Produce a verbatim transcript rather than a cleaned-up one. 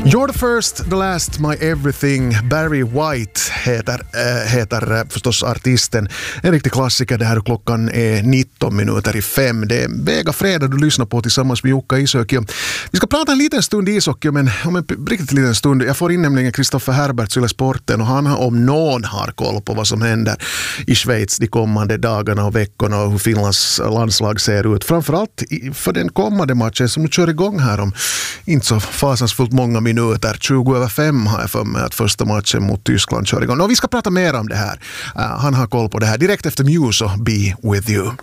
You're the first, the last, my everything. Barry White heter, äh, heter äh, förstås artisten. En riktig klassiker. Det här klockan är nitton minuter i fem. Det är Vega Fredag du lyssnar på tillsammans med Jukka Ishockey. Vi ska prata en liten stund ishockey, men om en riktigt liten stund. Jag får in nämligen Kristoffer Herberts Yle Sporten och han har om någon har koll på vad som händer i Schweiz de kommande dagarna och veckorna och hur Finlands landslag ser ut. Framförallt för den kommande matchen som nu kör igång här om inte så fasansfullt många minuter. tjugo över fem har jag för mig att första matchen mot Tyskland kör igång. Och vi ska prata mer om det här. Uh, han har koll på det här direkt efter Muse och Be With You.